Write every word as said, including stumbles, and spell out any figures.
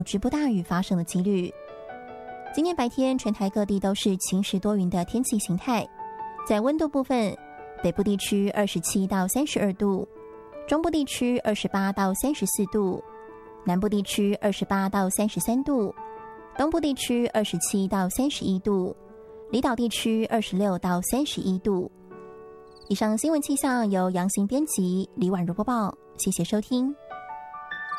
局部大雨发生的几率。今天白天全台各地都是晴时多云的天气形态。在温度部分，北部地区二十七到三十二度，中部地区二十八到三十四度，南部地区二十八到三十三度，东部地区二十七到三十一度，离岛地区二十六到三十一度。以上新闻气象由杨行编辑，李婉如播报，谢谢收听。